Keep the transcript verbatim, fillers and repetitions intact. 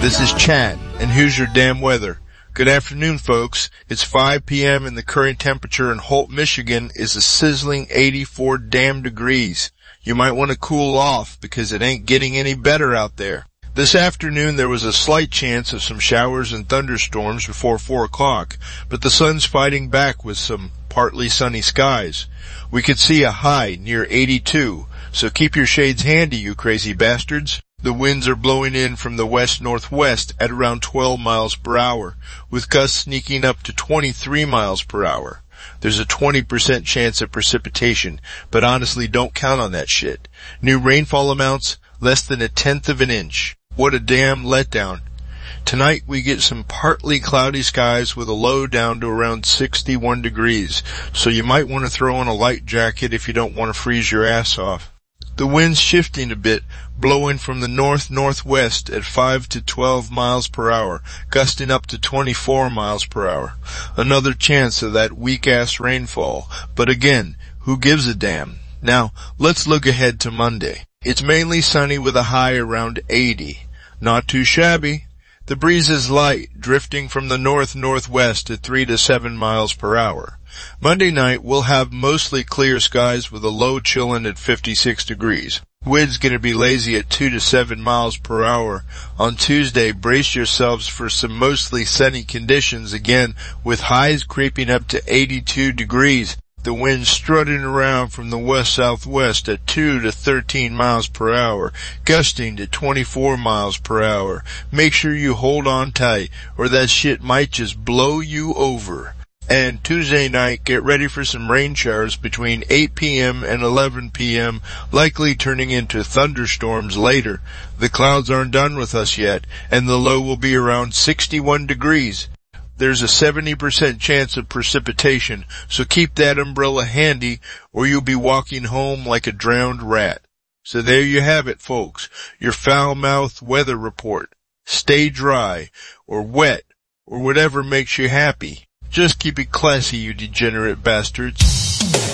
This is Chad, and here's your damn weather. Good afternoon, folks. It's five p.m. and the current temperature in Holt, Michigan is a sizzling eighty-four damn degrees. You might want to cool off because it ain't getting any better out there. This afternoon there was a slight chance of some showers and thunderstorms before four o'clock, but the sun's fighting back with some partly sunny skies. We could see a high near eighty-two, so keep your shades handy, you crazy bastards. The winds are blowing in from the west-northwest at around twelve miles per hour, with gusts sneaking up to twenty-three miles per hour. There's a twenty percent chance of precipitation, but honestly don't count on that shit. New rainfall amounts, less than a tenth of an inch. What a damn letdown. Tonight we get some partly cloudy skies with a low down to around sixty-one degrees, so you might want to throw on a light jacket if you don't want to freeze your ass off. The wind's shifting a bit, blowing from the north-northwest at five to twelve miles per hour, gusting up to twenty-four miles per hour. Another chance of that weak-ass rainfall, but again, who gives a damn? Now, let's look ahead to Monday. It's mainly sunny with a high around eighty. Not too shabby. The breeze is light, drifting from the north-northwest at three to seven miles per hour. Monday night, we'll have mostly clear skies with a low chillin' at fifty-six degrees. Wind's gonna be lazy at two to seven miles per hour. On Tuesday, brace yourselves for some mostly sunny conditions again, with highs creeping up to eighty-two degrees. The wind strutting around from the west-southwest at two to thirteen miles per hour, gusting to twenty-four miles per hour. Make sure you hold on tight, or that shit might just blow you over. And Tuesday night, get ready for some rain showers between eight p.m. and eleven p.m., likely turning into thunderstorms later. The clouds aren't done with us yet, and the low will be around sixty-one degrees. There's a seventy percent chance of precipitation, so keep that umbrella handy, or you'll be walking home like a drowned rat. So there you have it, folks, your foul-mouthed weather report. Stay dry, or wet, or whatever makes you happy. Just keep it classy, you degenerate bastards.